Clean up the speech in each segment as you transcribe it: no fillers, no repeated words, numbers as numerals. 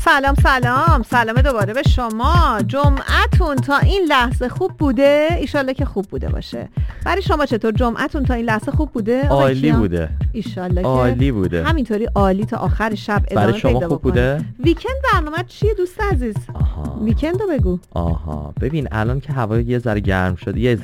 سلام دوباره به شما. جمعتون تا این لحظه خوب بوده؟ ایشالله که خوب بوده باشه. برای شما چطور جمعتون تا این لحظه خوب بوده؟ عالی بوده. ایشالله عالی که بوده. همینطوری عالی تا آخر شب ادامه برای شما پیدا خوب بکنه. بوده؟ ویکند برنامه چیه دوست عزیز؟ ویکندو بگو. ببین الان که هوا یه ذره گرم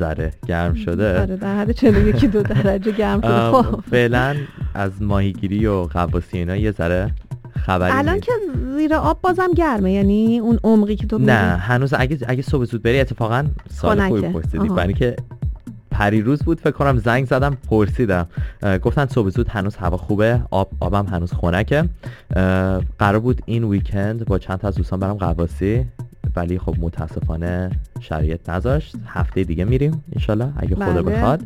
شده. آره در حد 41 2 درجه گرم شده. خب فعلا از ماهیگیری و غواصی اینا یه ذره خبری الان نیست. که زیر آب بازم گرمه، یعنی اون عمقی که تو نه هنوز اگه صبح زود بری اتفاقا سوال خوبی پرسیدی، برای که پریروز بود فکر کنم زنگ زدم پرسیدم، گفتن صبح زود هنوز هوا خوبه، آبم هنوز خنکه. قرار بود این ویکند با چند تا از دوستان برام غواصی، ولی خب متاسفانه شرایط نذاشت. هفته دیگه میریم انشالله اگه خدا بخواد.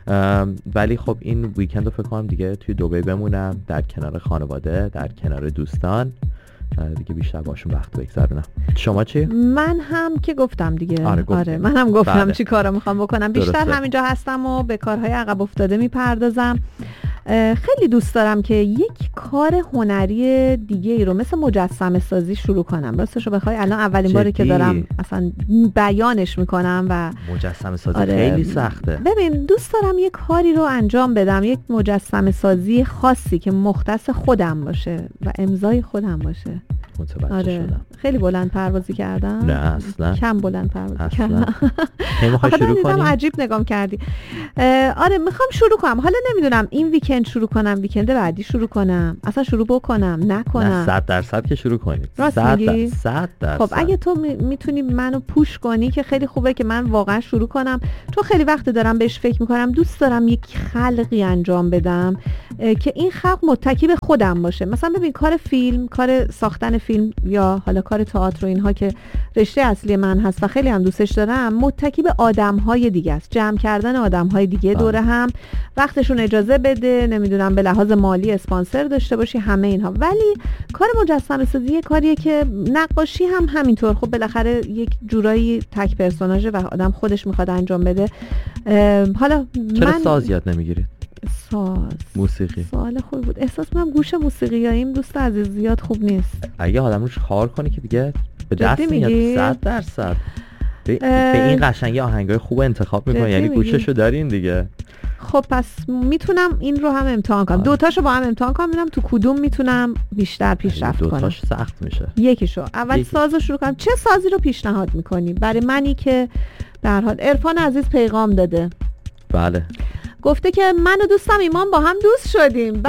ولی خب این ویکند رو فکر کنم دیگه توی دبی بمونم، در کنار خانواده، در کنار دوستان، دیگه بیشتر باشون وقت بگذرونم. شما چی؟ من هم که گفتم دیگه. آره من هم گفتم بله. چی کارا میخوام بکنم. بیشتر درسته. همینجا هستم و به کارهای عقب افتاده میپردازم. خیلی دوست دارم که یک کار هنری دیگه ای رو مثل مجسمه سازی شروع کنم. راستشو بخوای الان اولین باره که دارم اصلا بیانش میکنم و مجسمه سازی خیلی سخته. ببین دوست دارم یک کاری رو انجام بدم، یک مجسمه سازی خاصی که مختص خودم باشه و امضای خودم باشه. متوجه شدم. خیلی بلند پروازی کردم. نه اصلا. کم بلند پروازی کردم. کی میخوای شروع کنی؟ عجیب نگام کردی. آره میخوام شروع کنم. حالا نمیدونم این ویکند شروع کنم، ویکند بعدی شروع کنم، اصلا شروع بکنم نکنم. نه 100% که شروع کنی. راست میگی؟ 100%. خب اگه تو میتونی منو پوش کنی که خیلی خوبه که من واقعا شروع کنم، چون خیلی وقت دارم بهش فکر میکنم. دوست دارم یک خلقی انجام بدم که این خلق متکی به خودم باشه. مثلا ببین کار فیلم، کار ساختن فیلم یا حالا کار تئاتر و اینها که رشته اصلی من هست و خیلی هم دوستش دارم، متکی به آدم‌های دیگه است. جمع کردن آدم‌های دیگه دوره هم، وقتشون اجازه بده، نمیدونم به لحاظ مالی اسپانسر داشته باشی، همه اینها. ولی کار مجسمه سازی کاریه که نقاشی هم همینطور، خب بالاخره یک جورایی تک پرسوناژه و آدم خودش میخواد انجام بده. حالا چرا من ساز یاد نمیگیرید؟ موسیقی سوال خوبی بود. احساس می‌کنم گوش موسیقیاییم دوست عزیز زیاد خوب نیست. اگه آدم روش کار کنه که دیگه به دست میاد 100%. به این قشنگی آهنگای خوب انتخاب میکنه، یعنی گوششو دارین دیگه. خب پس میتونم این رو هم امتحان کنم. دوتاشو با هم امتحان کنم ببینم تو کدوم میتونم بیشتر پیشرفت کنم. دوتاش سخت میشه. یکیشو اول سازو شروع کنم. چه سازی رو پیشنهاد میکنی برای منی که به هر حال عرفان عزیز پیغام داده؟ بله گفته که من و دوستم ایمان با هم دوست شدیم. به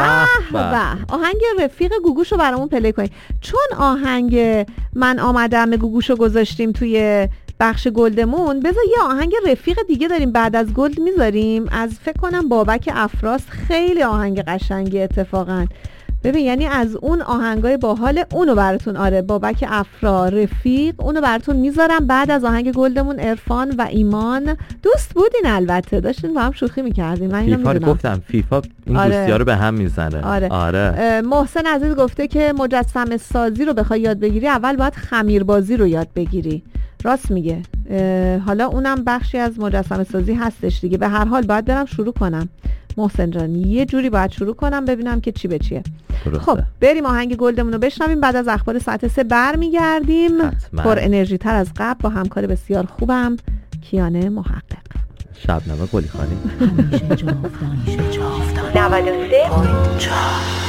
آهنگ رفیق گوگوشو برامون پلی کنید. چون آهنگ من آمدم گوگوشو گذاشتیم توی بخش گلدمون، بذار یه آهنگ رفیق دیگه داریم بعد از گلد میذاریم از فکر کنم بابک افراس. خیلی آهنگ قشنگی اتفاقا. ببین یعنی از اون آهنگای باحال اونو براتون، آره بابک افرا رفیق، اونو براتون میذارم بعد از آهنگ گلدمون. عرفان و ایمان دوست بودین، البته داشتین با هم شوخی میکردین. من اینو میدونم. گفتم فیفا این دوستی‌ها رو به هم میزنه. آره. محسن عزیز گفته که مجسمه سازی رو بخوای یاد بگیری اول باید خمیربازی رو یاد بگیری. راست میگه. حالا اونم بخشی از مجسمه سازی هستش دیگه. به هر حال باید برم شروع کنم محسن جان، یه جوری باید شروع کنم ببینم که چی به چیه. خب بریم آهنگ گلدمون رو بشنویم، بعد از اخبار ساعت 3 برمیگردیم پر انرژی تر از قبل با همکار بسیار خوبم کیانه محقق. شبنمه گلی خانی 93.4